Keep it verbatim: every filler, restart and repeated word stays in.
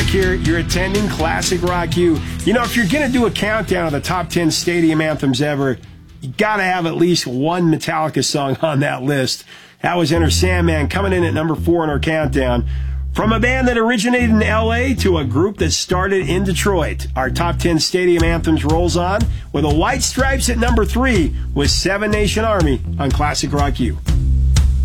here. You're attending Classic Rock U. You know, if you're going to do a countdown of the top ten stadium anthems ever, you got to have at least one Metallica song on that list. That was Enter Sandman coming in at number four in our countdown. From a band that originated in L A to a group that started in Detroit, our top ten stadium anthems rolls on with the White Stripes at number three with Seven Nation Army on Classic Rock U.